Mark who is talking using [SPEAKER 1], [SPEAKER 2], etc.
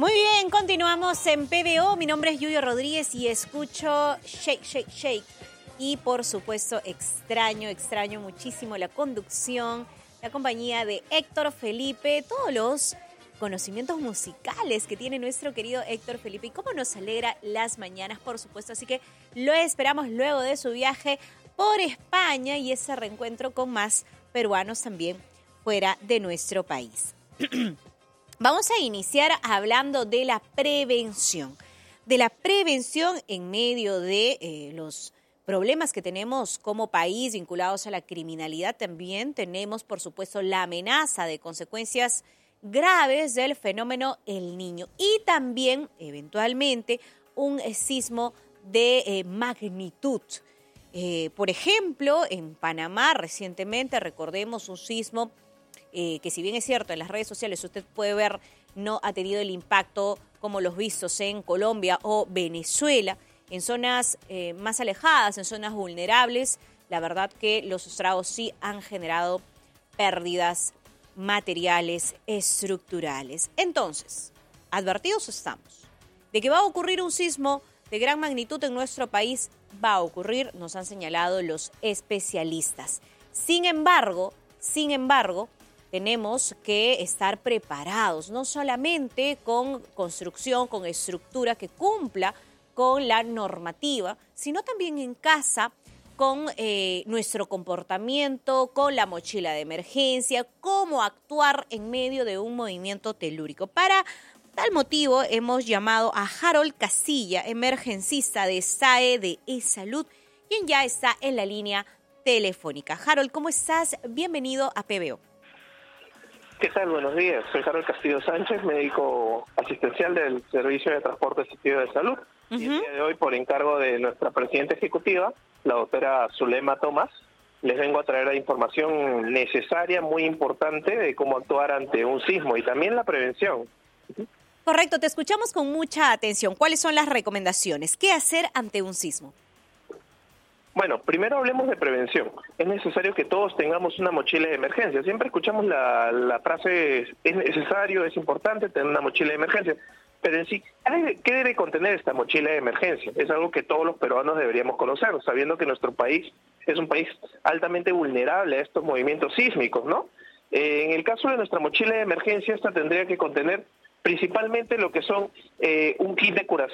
[SPEAKER 1] Muy bien, continuamos en PBO. Mi nombre es Yuyo Rodríguez y escucho Shake, Shake, Shake. Y por supuesto, extraño muchísimo la conducción, la compañía de Héctor Felipe, todos los conocimientos musicales que tiene nuestro querido Héctor Felipe y cómo nos alegra las mañanas, por supuesto. Así que lo esperamos luego de su viaje por España y ese reencuentro con más peruanos también fuera de nuestro país. Vamos a iniciar hablando de la prevención. De la prevención en medio de los problemas que tenemos como país vinculados a la criminalidad. También tenemos, por supuesto, la amenaza de consecuencias graves del fenómeno El Niño. Y también, eventualmente, un sismo de magnitud. Por ejemplo, en Panamá recientemente, recordemos un sismo que si bien es cierto, en las redes sociales usted puede ver no ha tenido el impacto como los vistos en Colombia o Venezuela, en zonas más alejadas, en zonas vulnerables, la verdad que los estragos sí han generado pérdidas materiales, estructurales. Entonces, advertidos estamos de que va a ocurrir un sismo de gran magnitud en nuestro país, va a ocurrir, nos han señalado los especialistas. Sin embargo, tenemos que estar preparados, no solamente con construcción, con estructura que cumpla con la normativa, sino también en casa con nuestro comportamiento, con la mochila de emergencia, cómo actuar en medio de un movimiento telúrico. Para tal motivo hemos llamado a Harold Casilla, emergencista de SAE de eSalud, quien ya está en la línea telefónica. Harold, ¿cómo estás? Bienvenido a PBO.
[SPEAKER 2] ¿Qué tal? Buenos días. Soy Harold Castillo Sánchez, médico asistencial del Servicio de Transporte Asistido de Salud. Y el día de hoy, por encargo de nuestra presidenta ejecutiva, la doctora Zulema Tomás, les vengo a traer la información necesaria, muy importante, de cómo actuar ante un sismo y también la prevención.
[SPEAKER 1] Correcto, te escuchamos con mucha atención. ¿Cuáles son las recomendaciones? ¿Qué hacer ante un sismo?
[SPEAKER 2] Bueno, primero hablemos de prevención. Es necesario que todos tengamos una mochila de emergencia. Siempre escuchamos la frase, es necesario, es importante tener una mochila de emergencia. Pero en sí, ¿qué debe contener esta mochila de emergencia? Es algo que todos los peruanos deberíamos conocer, sabiendo que nuestro país es un país altamente vulnerable a estos movimientos sísmicos, ¿no? En el caso de nuestra mochila de emergencia, esta tendría que contener principalmente lo que son un kit de curación.